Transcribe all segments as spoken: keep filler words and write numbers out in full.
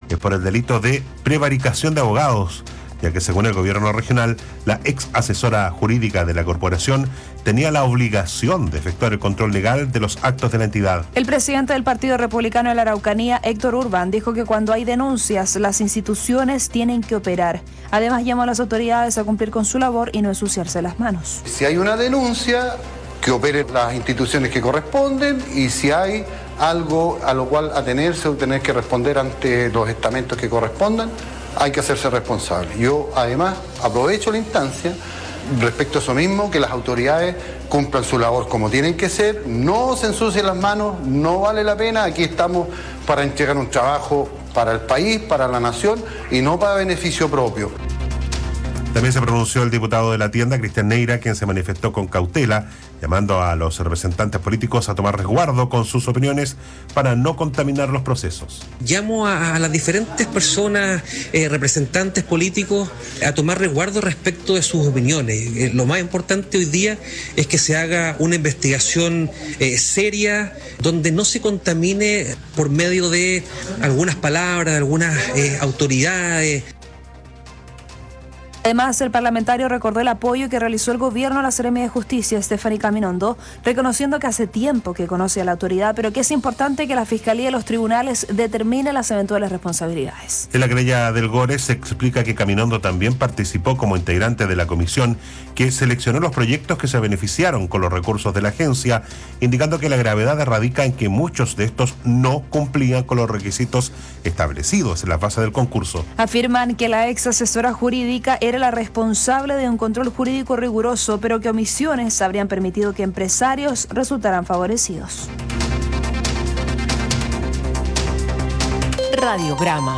es por el delito de prevaricación de abogados, ya que según el gobierno regional, la ex asesora jurídica de la corporación tenía la obligación de efectuar el control legal de los actos de la entidad. El presidente del Partido Republicano de la Araucanía, Héctor Urbán, dijo que cuando hay denuncias, las instituciones tienen que operar. Además, llamó a las autoridades a cumplir con su labor y no ensuciarse las manos. Si hay una denuncia, que operen las instituciones que corresponden, y si hay algo a lo cual atenerse o tener que responder ante los estamentos que correspondan, hay que hacerse responsable. Yo, además, aprovecho la instancia respecto a eso mismo, que las autoridades cumplan su labor como tienen que ser, no se ensucien las manos, no vale la pena. Aquí estamos para entregar un trabajo para el país, para la nación, y no para beneficio propio. También se pronunció el diputado de la tienda, Cristian Neira, quien se manifestó con cautela, llamando a los representantes políticos a tomar resguardo con sus opiniones para no contaminar los procesos. Llamo a, a las diferentes personas, eh, representantes políticos, a tomar resguardo respecto de sus opiniones. Eh, lo más importante hoy día es que se haga una investigación eh, seria, donde no se contamine por medio de algunas palabras, de algunas eh, autoridades. Además, el parlamentario recordó el apoyo que realizó el gobierno a la Seremia de Justicia, Stephanie Caminondo, reconociendo que hace tiempo que conoce a la autoridad, pero que es importante que la Fiscalía y los tribunales determinen las eventuales responsabilidades. En la querella del Gore se explica que Caminondo también participó como integrante de la comisión que seleccionó los proyectos que se beneficiaron con los recursos de la agencia, indicando que la gravedad radica en que muchos de estos no cumplían con los requisitos establecidos en la fase del concurso. Afirman que la ex asesora jurídica era la responsable de un control jurídico riguroso, pero que omisiones habrían permitido que empresarios resultaran favorecidos. Radiograma.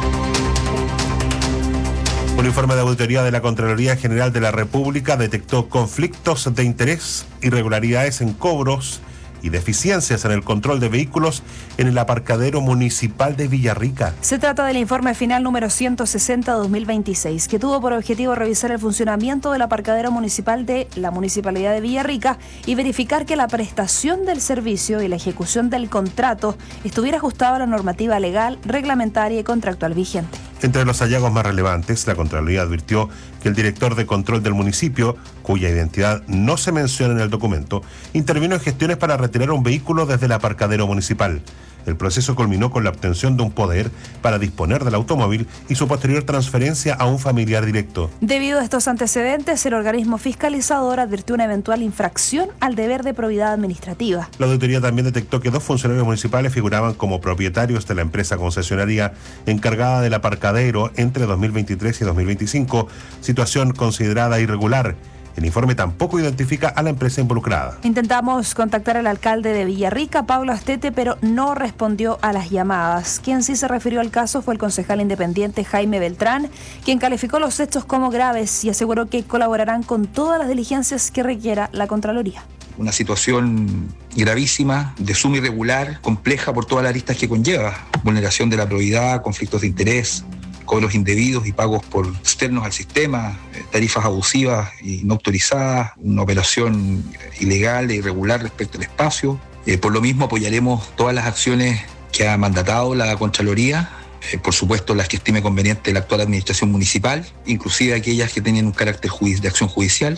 Un informe de auditoría de la Contraloría General de la República detectó conflictos de interés, irregularidades en cobros y deficiencias en el control de vehículos en el aparcadero municipal de Villarrica. Se trata del informe final número ciento sesenta dos mil veintiséis, que tuvo por objetivo revisar el funcionamiento del aparcadero municipal de la Municipalidad de Villarrica y verificar que la prestación del servicio y la ejecución del contrato estuviera ajustada a la normativa legal, reglamentaria y contractual vigente. Entre los hallazgos más relevantes, la Contraloría advirtió que el director de control del municipio, cuya identidad no se menciona en el documento, intervino en gestiones para retirar un vehículo desde el aparcadero municipal. El proceso culminó con la obtención de un poder para disponer del automóvil y su posterior transferencia a un familiar directo. Debido a estos antecedentes, el organismo fiscalizador advirtió una eventual infracción al deber de probidad administrativa. La auditoría también detectó que dos funcionarios municipales figuraban como propietarios de la empresa concesionaria encargada del aparcadero entre dos mil veintitrés y dos mil veinticinco, situación considerada irregular. El informe tampoco identifica a la empresa involucrada. Intentamos contactar al alcalde de Villarrica, Pablo Astete, pero no respondió a las llamadas. Quien sí se refirió al caso fue el concejal independiente Jaime Beltrán, quien calificó los hechos como graves y aseguró que colaborarán con todas las diligencias que requiera la Contraloría. Una situación gravísima, de suma irregular, compleja por todas las aristas que conlleva. Vulneración de la probidad, conflictos de interés, cobros indebidos y pagos por externos al sistema, tarifas abusivas y no autorizadas, una operación ilegal e irregular respecto al espacio. Eh, por lo mismo apoyaremos todas las acciones que ha mandatado la Contraloría, eh, por supuesto las que estime conveniente la actual administración municipal, inclusive aquellas que tienen un carácter judici- de acción judicial.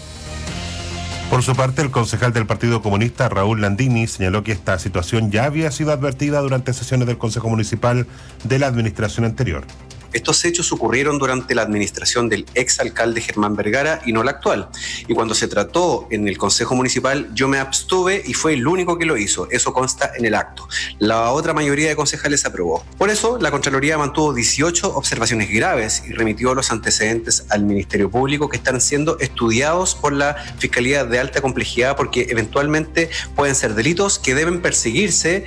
Por su parte, el concejal del Partido Comunista, Raúl Landini, señaló que esta situación ya había sido advertida durante sesiones del Consejo Municipal de la administración anterior. Estos hechos ocurrieron durante la administración del exalcalde Germán Vergara y no la actual. Y cuando se trató en el Consejo Municipal, yo me abstuve y fue el único que lo hizo. Eso consta en el acto. La otra mayoría de concejales aprobó. Por eso, la Contraloría mantuvo dieciocho observaciones graves y remitió los antecedentes al Ministerio Público, que están siendo estudiados por la Fiscalía de Alta Complejidad porque eventualmente pueden ser delitos que deben perseguirse.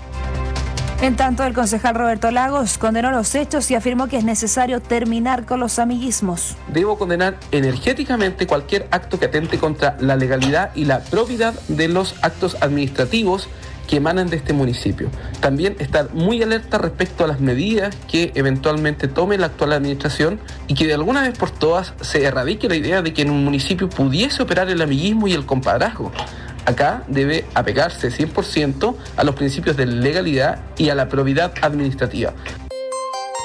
En tanto, el concejal Roberto Lagos condenó los hechos y afirmó que es necesario terminar con los amiguismos. Debo condenar energéticamente cualquier acto que atente contra la legalidad y la probidad de los actos administrativos que emanan de este municipio. También estar muy alerta respecto a las medidas que eventualmente tome la actual administración y que de alguna vez por todas se erradique la idea de que en un municipio pudiese operar el amiguismo y el compadrazgo. Acá debe apegarse cien por ciento a los principios de legalidad y a la probidad administrativa.